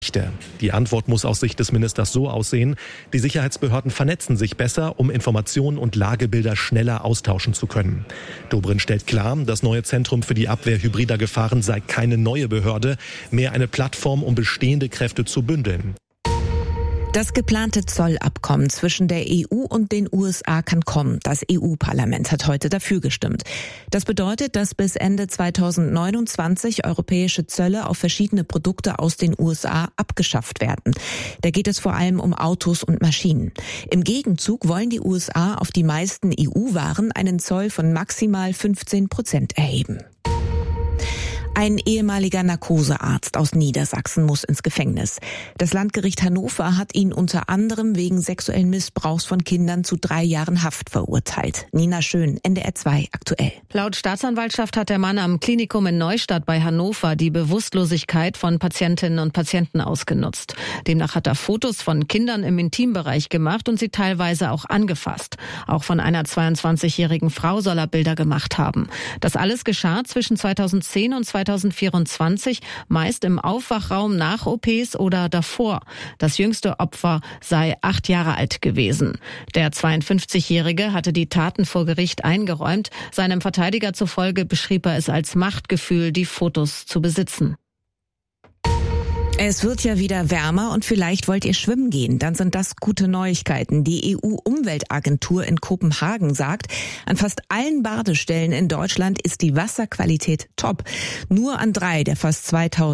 Die Antwort muss aus Sicht des Ministers so aussehen: Die Sicherheitsbehörden vernetzen sich besser, um Informationen und Lagebilder schneller austauschen zu können. Dobrindt stellt klar, das neue Zentrum für die Abwehr hybrider Gefahren sei keine neue Behörde, mehr eine Plattform, um bestehende Kräfte zu bündeln. Das geplante Zollabkommen zwischen der EU und den USA kann kommen. Das EU-Parlament hat heute dafür gestimmt. Das bedeutet, dass bis Ende 2029 europäische Zölle auf verschiedene Produkte aus den USA abgeschafft werden. Da geht es vor allem um Autos und Maschinen. Im Gegenzug wollen die USA auf die meisten EU-Waren einen Zoll von maximal 15% erheben. Ein ehemaliger Narkosearzt aus Niedersachsen muss ins Gefängnis. Das Landgericht Hannover hat ihn unter anderem wegen sexuellen Missbrauchs von Kindern zu 3 Jahren Haft verurteilt. Nina Schön, NDR 2 aktuell. Laut Staatsanwaltschaft hat der Mann am Klinikum in Neustadt bei Hannover die Bewusstlosigkeit von Patientinnen und Patienten ausgenutzt. Demnach hat er Fotos von Kindern im Intimbereich gemacht und sie teilweise auch angefasst. Auch von einer 22-jährigen Frau soll er Bilder gemacht haben. Das alles geschah zwischen 2010 und 2024, meist im Aufwachraum nach OPs oder davor. Das jüngste Opfer sei 8 Jahre alt gewesen. Der 52-Jährige hatte die Taten vor Gericht eingeräumt. Seinem Verteidiger zufolge beschrieb er es als Machtgefühl, die Fotos zu besitzen. Es wird ja wieder wärmer und vielleicht wollt ihr schwimmen gehen. Dann sind das gute Neuigkeiten. Die EU-Umweltagentur in Kopenhagen sagt, an fast allen Badestellen in Deutschland ist die Wasserqualität top. Nur an 3 der fast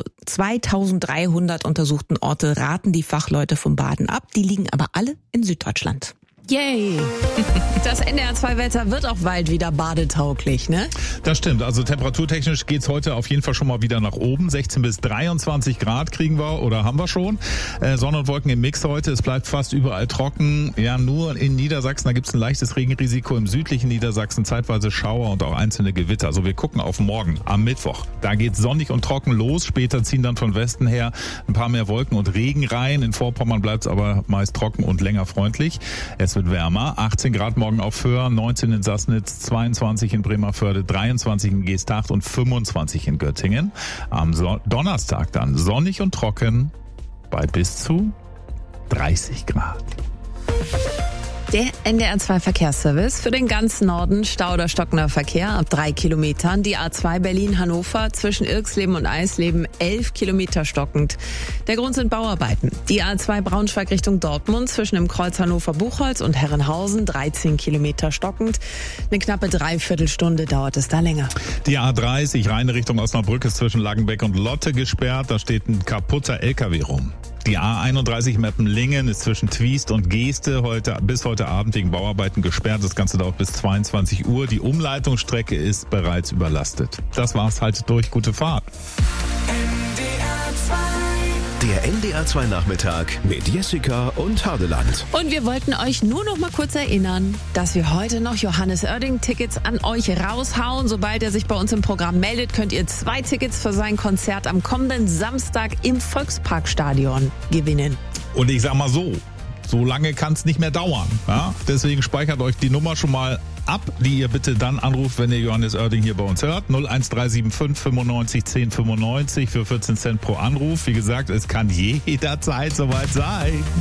2300 untersuchten Orte raten die Fachleute vom Baden ab. Die liegen aber alle in Süddeutschland. Yay! Das NDR2-Wetter wird auch bald wieder badetauglich, ne? Das stimmt. Also temperaturtechnisch geht's heute auf jeden Fall schon mal wieder nach oben. 16 bis 23 Grad kriegen wir oder haben wir schon. Sonne und Wolken im Mix heute. Es bleibt fast überall trocken. Ja, nur in Niedersachsen, da gibt's ein leichtes Regenrisiko. Im südlichen Niedersachsen zeitweise Schauer und auch einzelne Gewitter. Also wir gucken auf morgen, am Mittwoch. Da geht's sonnig und trocken los. Später ziehen dann von Westen her ein paar mehr Wolken und Regen rein. In Vorpommern bleibt's aber meist trocken und länger freundlich. Es wird wärmer. 18 Grad morgen auf Föhr, 19 in Sassnitz, 22 in Bremervörde, 23 in Geesthacht und 25 in Göttingen. Am Donnerstag dann sonnig und trocken bei bis zu 30 Grad. Der NDR2 Verkehrsservice für den ganzen Norden. Stau oder stockender Verkehr ab 3 Kilometern. Die A2 Berlin-Hannover zwischen Irxleben und Eisleben 11 Kilometer stockend. Der Grund sind Bauarbeiten. Die A2 Braunschweig Richtung Dortmund zwischen dem Kreuz Hannover-Buchholz und Herrenhausen 13 Kilometer stockend. Eine knappe Dreiviertelstunde dauert es da länger. Die A30 reine Richtung Osnabrück ist zwischen Langenbeck und Lotte gesperrt. Da steht ein kaputter LKW rum. Die A31 Meppen-Lingen ist zwischen Twiest und Geeste bis heute Abend wegen Bauarbeiten gesperrt. Das Ganze dauert bis 22 Uhr. Die Umleitungsstrecke ist bereits überlastet. Das war's, haltet durch, gute Fahrt. Der NDR2 Nachmittag mit Jessica und Hadeland. Und wir wollten euch nur noch mal kurz erinnern, dass wir heute noch Johannes Oerding-Tickets an euch raushauen. Sobald er sich bei uns im Programm meldet, könnt ihr 2 Tickets für sein Konzert am kommenden Samstag im Volksparkstadion gewinnen. Und ich sag mal so lange kann es nicht mehr dauern. Ja? Deswegen speichert euch die Nummer schon mal ab, die ihr bitte dann anruft, wenn ihr Johannes Oerding hier bei uns hört. 01375 95 10 95 für 14 Cent pro Anruf. Wie gesagt, es kann jederzeit soweit sein.